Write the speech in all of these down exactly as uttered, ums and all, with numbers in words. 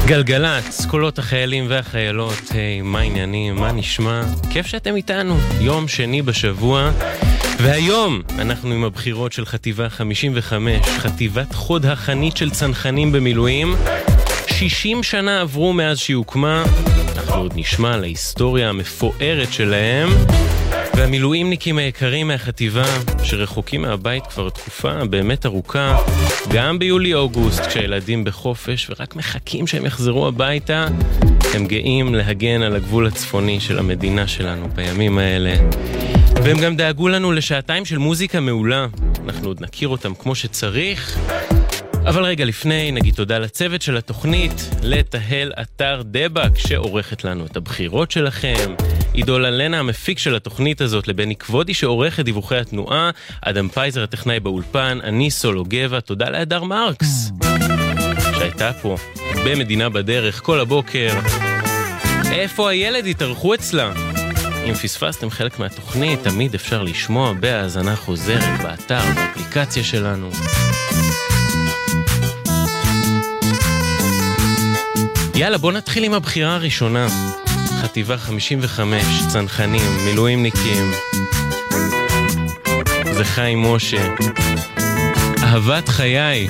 גלגלץ, קולות החיילים והחיילות, היי, מה העניינים, מה נשמע? כיף שאתם איתנו, יום שני בשבוע, והיום אנחנו עם הבחירות של חטיבה חמישים וחמש, חטיבת חוד החנית של צנחנים במילואים. שישים שנה עברו מאז שהיא הוקמה, אנחנו עוד נשמע על ההיסטוריה המפוארת שלהם, והמילואימניקים היקרים מהחטיבה, שרחוקים מהבית כבר תקופה באמת ארוכה, גם ביולי-אוגוסט, כשהילדים בחופש ורק מחכים שהם יחזרו הביתה, הם גאים להגן על הגבול הצפוני של המדינה שלנו בימים האלה. והם גם דאגו לנו לשעתיים של מוזיקה מעולה, אנחנו עוד נכיר אותם כמו שצריך. אבל רגע לפני, נגיד תודה לצוות של התוכנית, לתהל אתר דבק שעורכת לנו את הבחירות שלכם, עידול אלנה המפיק של התוכנית הזאת, לבני כבודי שעורך את דיווחי התנועה, אדם פייזר הטכנאי באולפן, אני סולו גבע, תודה להדר מרקס שהייתה פה במדינה בדרך כל הבוקר. איפה הילד? התארחו אצלה. אם פספסתם חלק מהתוכנית, תמיד אפשר לשמוע בהאזנה חוזרת באתר, באפליקציה שלנו. יאללה, בוא נתחיל עם הבחירה הראשונה. חטיבה חמישים וחמש, צנחנים, מילואימניקים. זה חיים משה. אהבת חיי.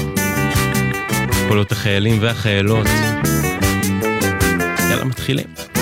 קולות החיילים והחיילות. יאללה, מתחילים.